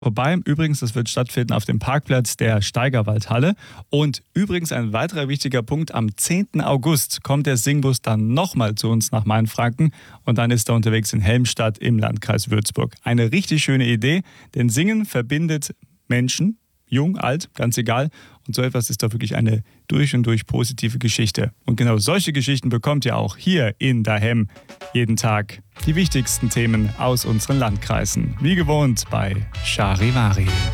vorbei. Übrigens, das wird stattfinden auf dem Parkplatz der Steigerwaldhalle. Und übrigens ein weiterer wichtiger Punkt, am 10. August kommt der Singbus dann nochmal zu uns nach Mainfranken und dann ist er unterwegs in Helmstadt im Landkreis Würzburg. Eine richtig schöne Idee, denn Singen verbindet Menschen, jung, alt, ganz egal. Und so etwas ist doch wirklich eine durch und durch positive Geschichte. Und genau solche Geschichten bekommt ihr auch hier in Daheim jeden Tag. Die wichtigsten Themen aus unseren Landkreisen. Wie gewohnt bei Charivari.